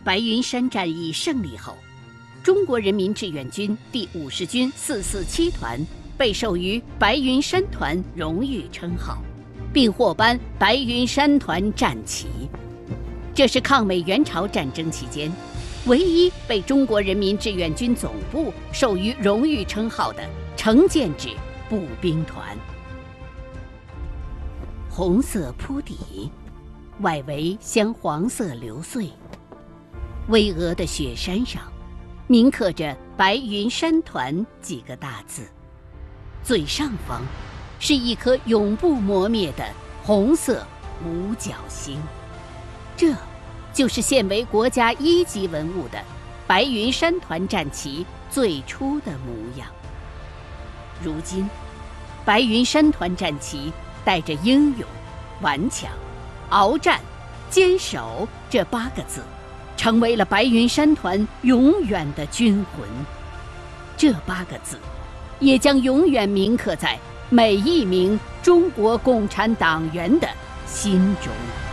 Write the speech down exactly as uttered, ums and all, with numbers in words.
白云山战役胜利后，中国人民志愿军第五十军四四七团被授予白云山团荣誉称号，并获颁白云山团战旗。这是抗美援朝战争期间唯一被中国人民志愿军总部授予荣誉称号的成建制步兵团。红色铺底，外围镶黄色流穗，巍峨的雪山上铭刻着白云山团几个大字，最上方是一颗永不磨灭的红色五角星，这就是现为国家一级文物的白云山团战旗最初的模样。如今，白云山团战旗带着英勇、顽强、鏖战、坚守这八个字，成为了白云山团永远的军魂。这八个字也将永远铭刻在每一名中国共产党员的心中。